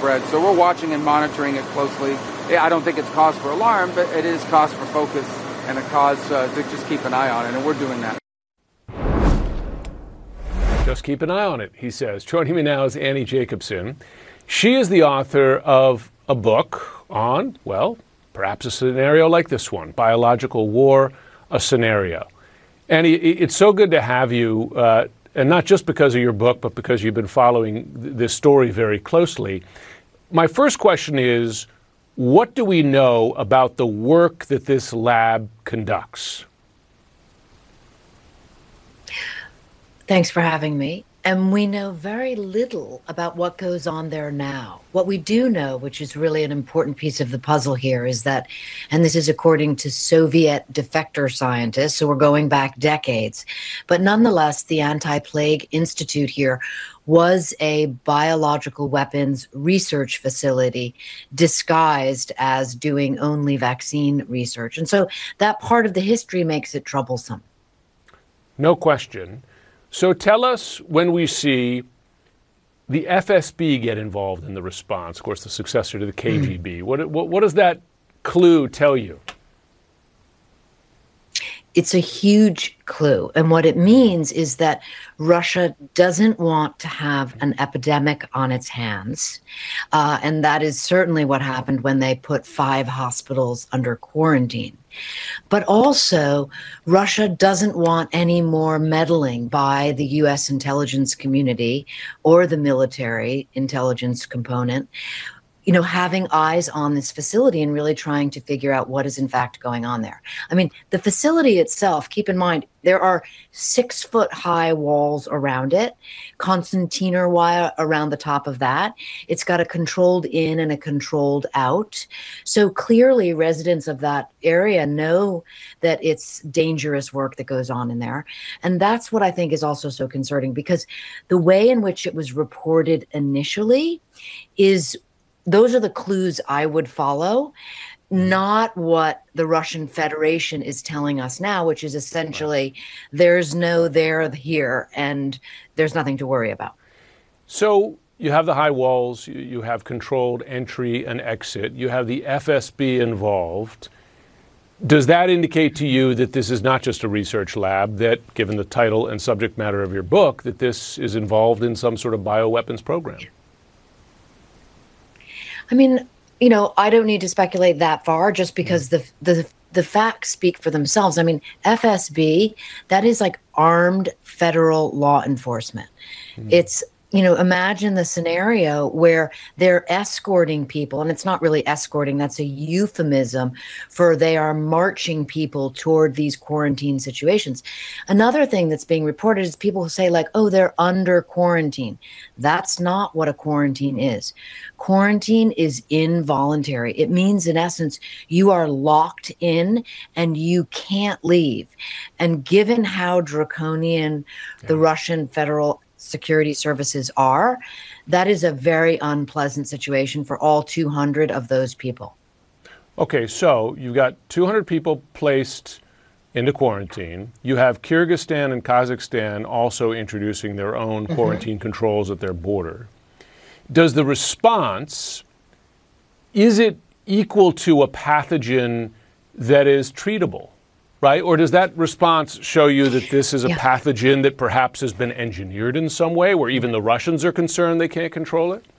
spread. So we're watching and monitoring it closely. I don't think it's cause for alarm, but it is cause for focus and a cause to just keep an eye on it, and we're doing that. Just keep an eye on it, he says. Joining me now is Annie Jacobsen. She is the author of a book on, well, perhaps a scenario like this one, Biological War, a Scenario. Annie, it's so good to have you, and not just because of your book, but because you've been following this story very closely. My first question is, what do we know about the work that this lab conducts? Thanks for having me. And we know very little about what goes on there now. What we do know, which is really an important piece of the puzzle here, is that, and this is according to Soviet defector scientists, so we're going back decades, but nonetheless, the Anti-Plague Institute here was a biological weapons research facility disguised as doing only vaccine research. And so that part of the history makes it troublesome. No question. So tell us when we see the FSB get involved in the response, of course, the successor to the KGB. What does that clue tell you? It's a huge clue. And what it means is that Russia doesn't want to have an epidemic on its hands. And that is certainly what happened when they put 5 hospitals under quarantine. But also, Russia doesn't want any more meddling by the U.S. intelligence community or the military intelligence component, having eyes on this facility and really trying to figure out what is in fact going on there. I mean, the facility itself, keep in mind, there are 6-foot-high walls around it, concertina wire around the top of that. It's got a controlled in and a controlled out. So clearly residents of that area know that it's dangerous work that goes on in there. And that's what I think is also so concerning, because the way in which it was reported initially is, those are the clues I would follow, not what the Russian Federation is telling us now, which is essentially there's no there here and there's nothing to worry about. So you have the high walls, you have controlled entry and exit, you have the FSB involved. Does that indicate to you that this is not just a research lab, that, given the title and subject matter of your book, that this is involved in some sort of bioweapons program? I mean, I don't need to speculate that far, just because the facts speak for themselves. I mean, FSB, that is like armed federal law enforcement. It's, imagine the scenario where they're escorting people, and it's not really escorting, that's a euphemism for they are marching people toward these quarantine situations. Another thing that's being reported is people who say like, oh, they're under quarantine. That's not what a quarantine is. Quarantine is involuntary. It means, in essence, you are locked in and you can't leave. And given how draconian the Russian Federal Security Services are, that is a very unpleasant situation for all 200 of those people. Okay, so you've got 200 people placed into quarantine. You have Kyrgyzstan and Kazakhstan also introducing their own quarantine controls at their border. Does the response, is it equal to a pathogen that is treatable? Right? Or does that response show you that this is a pathogen that perhaps has been engineered in some way, where even the Russians are concerned they can't control it?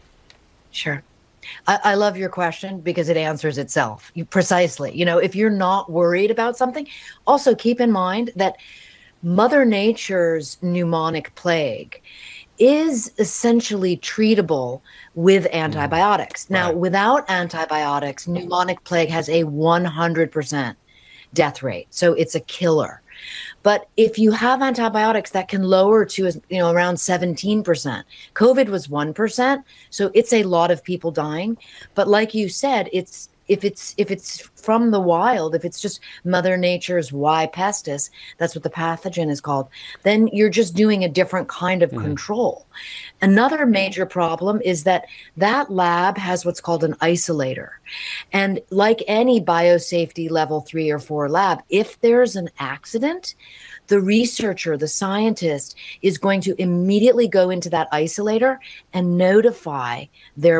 Sure. I love your question because it answers itself. Precisely. If you're not worried about something, also keep in mind that Mother Nature's pneumonic plague is essentially treatable with antibiotics. Now, without antibiotics, pneumonic plague has a 100% death rate. So it's a killer. But if you have antibiotics, that can lower to around 17%. COVID was 1%, so it's a lot of people dying. But like you said, if it's from the wild, if it's just Mother Nature's Y. pestis, that's what the pathogen is called, then you're just doing a different kind of control. Another major problem is that lab has what's called an isolator. And like any biosafety level 3 or 4 lab, if there's an accident, the researcher, the scientist, is going to immediately go into that isolator and notify their